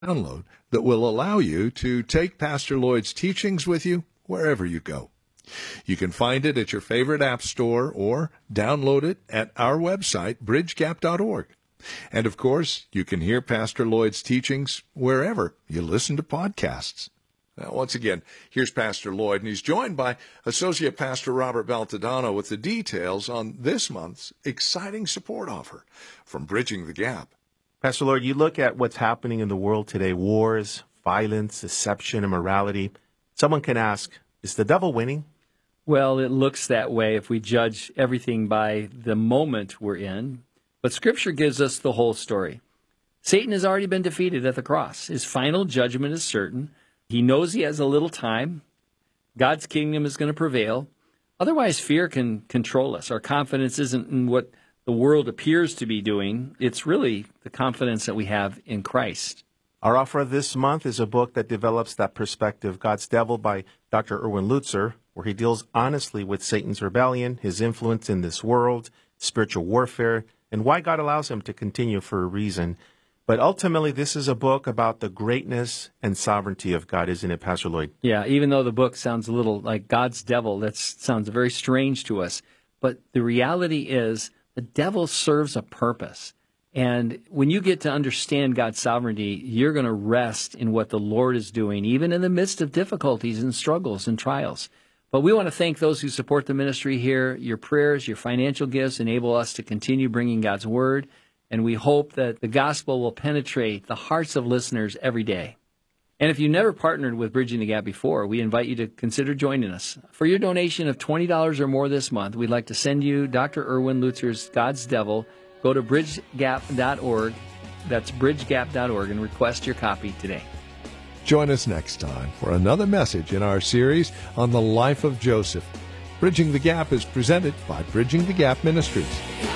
download that will allow you to take Pastor Lloyd's teachings with you wherever you go. You can find it at your favorite app store or download it at our website, bridgegap.org. And, of course, you can hear Pastor Lloyd's teachings wherever you listen to podcasts. Now, once again, here's Pastor Lloyd, and he's joined by Associate Pastor Robert Baltodano with the details on this month's exciting support offer from Bridging the Gap. Pastor Lloyd, you look at what's happening in the world today, wars, violence, deception, immorality. Someone can ask, is the devil winning? Well, it looks that way if we judge everything by the moment we're in. But Scripture gives us the whole story. Satan has already been defeated at the cross. His final judgment is certain. He knows he has a little time. God's kingdom is going to prevail. Otherwise, fear can control us. Our confidence isn't in what the world appears to be doing. It's really the confidence that we have in Christ. Our offer this month is a book that develops that perspective, God's Devil by Dr. Erwin Lutzer, where he deals honestly with Satan's rebellion, his influence in this world, spiritual warfare, and why God allows him to continue for a reason. But ultimately, this is a book about the greatness and sovereignty of God, isn't it, Pastor Lloyd? Yeah, even though the book sounds a little like God's Devil, that sounds very strange to us. But the reality is the devil serves a purpose. And when you get to understand God's sovereignty, you're going to rest in what the Lord is doing, even in the midst of difficulties and struggles and trials. But we want to thank those who support the ministry here. Your prayers, your financial gifts enable us to continue bringing God's Word. And we hope that the gospel will penetrate the hearts of listeners every day. And if you've never partnered with Bridging the Gap before, we invite you to consider joining us. For your donation of $20 or more this month, we'd like to send you Dr. Erwin Lutzer's God's Devil. Go to bridgegap.org, that's bridgegap.org, and request your copy today. Join us next time for another message in our series on the life of Joseph. Bridging the Gap is presented by Bridging the Gap Ministries.